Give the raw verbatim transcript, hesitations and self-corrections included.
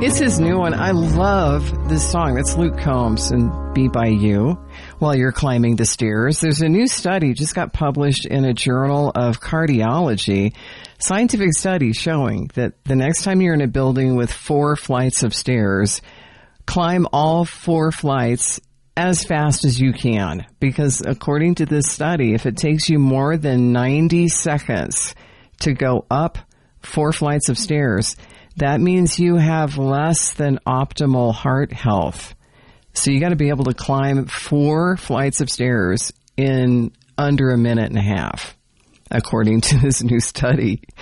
It's his new one. I love this song. That's Luke Combs and Be By You while you're climbing the stairs. There's a new study just got published in a journal of cardiology. Scientific study showing that the next time you're in a building with four flights of stairs, climb all four flights as fast as you can. Because according to this study, if it takes you more than ninety seconds to go up four flights of stairs, that means you have less than optimal heart health. So you got to be able to climb four flights of stairs in under a minute and a half, according to this new study.